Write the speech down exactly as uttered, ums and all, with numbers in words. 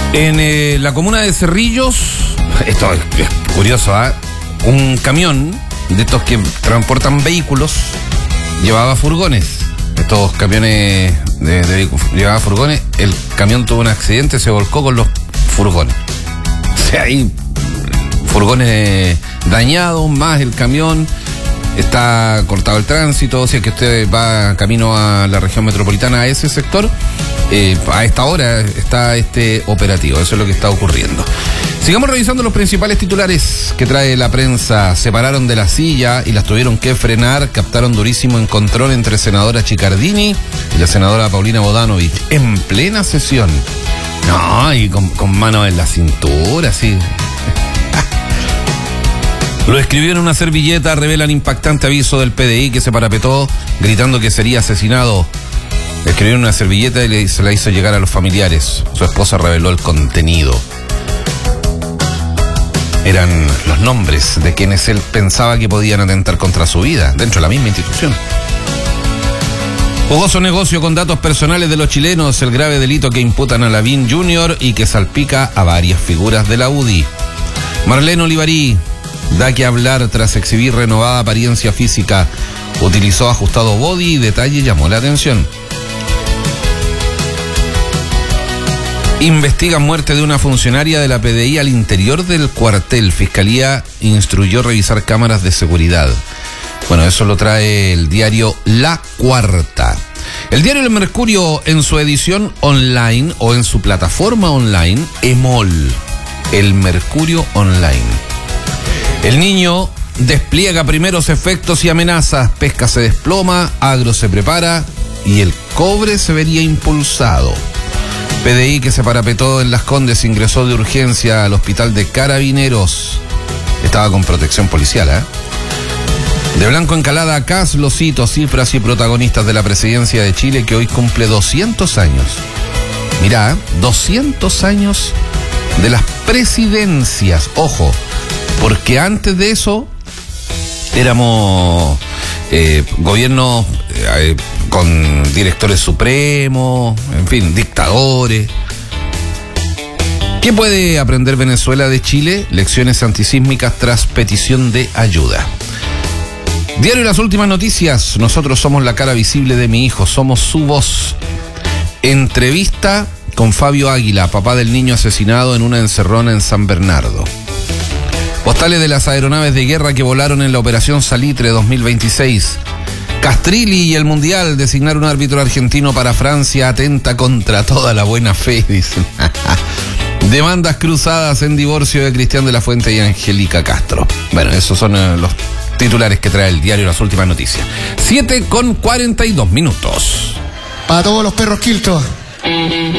En eh, la comuna de Cerrillos, esto es, es curioso, ¿eh? Un camión de estos que transportan vehículos llevaba furgones. Estos camiones de, de, llevaba furgones. El camión tuvo un accidente, se volcó con los furgones. O sea, hay furgones dañados, más el camión. Está cortado el tránsito. O sea que usted va camino a la región metropolitana, a ese sector, eh, a esta hora está este operativo. Eso es lo que está ocurriendo. Sigamos revisando los principales titulares que trae la prensa. Se pararon de la silla y las tuvieron que frenar. Captaron durísimo encontrón entre senadora Chicardini y la senadora Paulina Bodanovich en plena sesión. No, y con, con manos en la cintura, sí. Lo escribió en una servilleta, revelan impactante aviso del P D I que se parapetó gritando que sería asesinado. Escribió en una servilleta y le, se la hizo llegar a los familiares. Su esposa reveló el contenido. Eran los nombres de quienes él pensaba que podían atentar contra su vida dentro de la misma institución. Jugoso negocio con datos personales de los chilenos, el grave delito que imputan a Lavín junior y que salpica a varias figuras de la U D I. Marlene Olivarí da que hablar tras exhibir renovada apariencia física. Utilizó ajustado body y detalle llamó la atención. Investigan muerte de una funcionaria de la P D I al interior del cuartel. Fiscalía instruyó revisar cámaras de seguridad. Bueno, eso lo trae el diario La Cuarta. El diario El Mercurio en su edición online o en su plataforma online, Emol. El Mercurio Online. El niño despliega primeros efectos y amenazas. Pesca se desploma, agro se prepara y el cobre se vería impulsado. P D I que se parapetó en Las Condes ingresó de urgencia al hospital de Carabineros. Estaba con protección policial, ¿eh? De blanco encalada a Cas, los hitos, cifras y protagonistas de la presidencia de Chile que hoy cumple doscientos años. Mirá, doscientos años de las presidencias. Ojo, porque antes de eso éramos eh, gobiernos eh, con directores supremos, en fin, dictadores. ¿Qué puede aprender Venezuela de Chile? Lecciones antisísmicas tras petición de ayuda. Diario Las Últimas Noticias. Nosotros somos la cara visible de mi hijo, somos su voz. Entrevista con Fabio Águila, papá del niño asesinado en una encerrona en San Bernardo. Postales de las aeronaves de guerra que volaron en la Operación Salitre dos mil veintiséis. Castrilli y el Mundial, designar un árbitro argentino para Francia atenta contra toda la buena fe, dicen. Demandas cruzadas en divorcio de Cristian de la Fuente y Angélica Castro. Bueno, esos son uh, los titulares que trae el diario Las Últimas Noticias. siete con cuarenta y dos minutos. Para todos los perros quiltos.